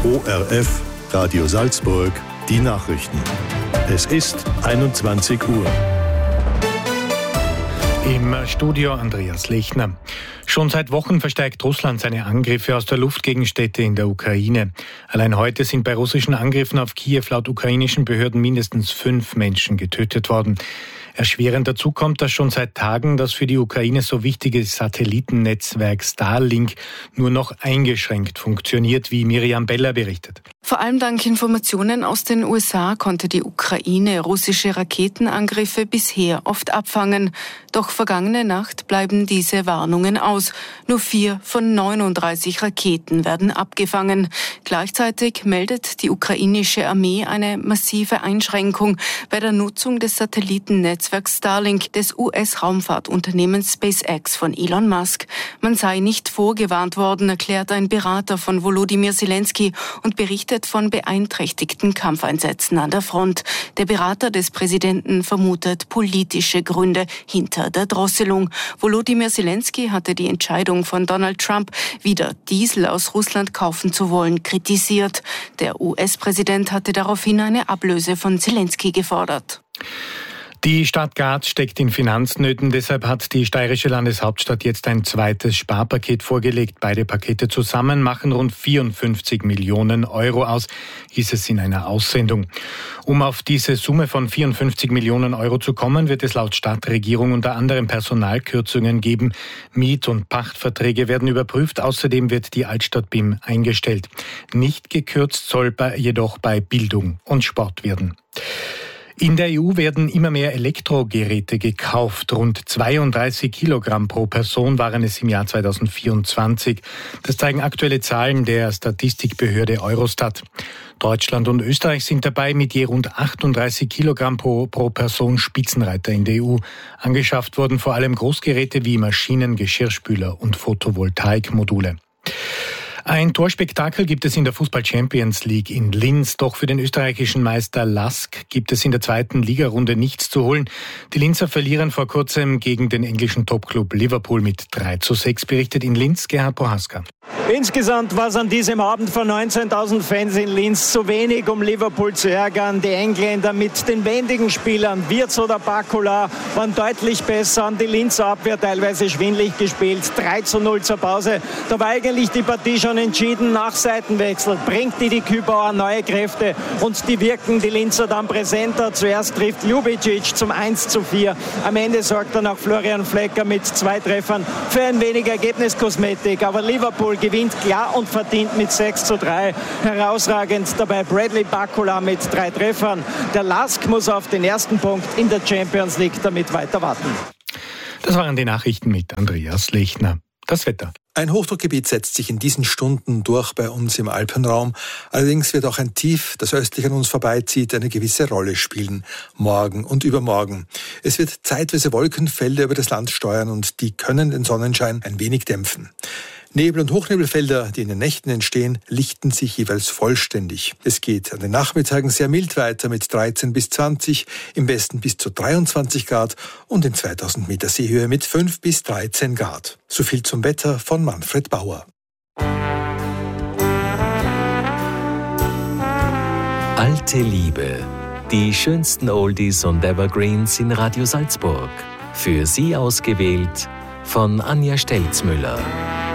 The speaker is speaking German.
ORF, Radio Salzburg, die Nachrichten. Es ist 21 Uhr. Im Studio Andreas Lechner. Schon seit Wochen verstärkt Russland seine Angriffe aus der Luft gegen Städte in der Ukraine. Allein heute sind bei russischen Angriffen auf Kiew laut ukrainischen Behörden mindestens 5 Menschen getötet worden. Erschwerend dazu kommt, dass schon seit Tagen das für die Ukraine so wichtige Satellitennetzwerk Starlink nur noch eingeschränkt funktioniert, wie Miriam Beller berichtet. Vor allem dank Informationen aus den USA konnte die Ukraine russische Raketenangriffe bisher oft abfangen. Doch vergangene Nacht bleiben diese Warnungen aus. Nur 4 von 39 Raketen werden abgefangen. Gleichzeitig meldet die ukrainische Armee eine massive Einschränkung bei der Nutzung des Satellitennetzwerks Starlink des US-Raumfahrtunternehmens SpaceX von Elon Musk. Man sei nicht vorgewarnt worden, erklärt ein Berater von Volodymyr Zelensky und berichtet von beeinträchtigten Kampfeinsätzen an der Front. Der Berater des Präsidenten vermutet politische Gründe hinter der Drosselung. Volodymyr Zelensky hatte die Entscheidung von Donald Trump, wieder Diesel aus Russland kaufen zu wollen, kritisiert. Der US-Präsident hatte daraufhin eine Ablöse von Zelensky gefordert. Die Stadt Graz steckt in Finanznöten, deshalb hat die steirische Landeshauptstadt jetzt ein zweites Sparpaket vorgelegt. Beide Pakete zusammen machen rund 54 Millionen Euro aus, hieß es in einer Aussendung. Um auf diese Summe von 54 Millionen Euro zu kommen, wird es laut Stadtregierung unter anderem Personalkürzungen geben. Miet- und Pachtverträge werden überprüft, außerdem wird die Altstadt BIM eingestellt. Nicht gekürzt soll jedoch bei Bildung und Sport werden. In der EU werden immer mehr Elektrogeräte gekauft. Rund 32 Kilogramm pro Person waren es im Jahr 2024. Das zeigen aktuelle Zahlen der Statistikbehörde Eurostat. Deutschland und Österreich sind dabei mit je rund 38 Kilogramm pro Person Spitzenreiter in der EU. Angeschafft wurden vor allem Großgeräte wie Maschinen, Geschirrspüler und Photovoltaikmodule. Ein Torspektakel gibt es in der Fußball-Champions League in Linz. Doch für den österreichischen Meister LASK gibt es in der zweiten Ligarunde nichts zu holen. Die Linzer verlieren vor kurzem gegen den englischen Topclub Liverpool mit 3:6, berichtet in Linz Gerhard Prohaska. Insgesamt war es an diesem Abend vor 19.000 Fans in Linz zu wenig, um Liverpool zu ärgern. Die Engländer mit den wendigen Spielern, Wirtz oder Bakula, waren deutlich besser. An die Linzer Abwehr teilweise schwindlig gespielt. 3:0 zur Pause. Da war eigentlich die Partie schon entschieden. Nach Seitenwechsel bringt die Kübauer neue Kräfte und die wirken die Linzer dann präsenter. Zuerst trifft Ljubicic zum 1:4. Am Ende sorgt dann auch Florian Flecker mit 2 Treffern für ein wenig Ergebniskosmetik. Aber Liverpool gewinnt klar und verdient mit 6:3. Herausragend dabei Bradley Bakula mit 3 Treffern. Der LASK muss auf den ersten Punkt in der Champions League damit weiter warten. Das waren die Nachrichten mit Andreas Lechner. Das Wetter. Ein Hochdruckgebiet setzt sich in diesen Stunden durch bei uns im Alpenraum. Allerdings wird auch ein Tief, das östlich an uns vorbeizieht, eine gewisse Rolle spielen. Morgen und übermorgen. Es wird zeitweise Wolkenfelder über das Land steuern und die können den Sonnenschein ein wenig dämpfen. Nebel- und Hochnebelfelder, die in den Nächten entstehen, lichten sich jeweils vollständig. Es geht an den Nachmittagen sehr mild weiter mit 13 bis 20, im Westen bis zu 23 Grad und in 2000 Meter Seehöhe mit 5 bis 13 Grad. So viel zum Wetter von Manfred Bauer. Alte Liebe. Die schönsten Oldies und Evergreens in Radio Salzburg. Für Sie ausgewählt von Anja Stelzmüller.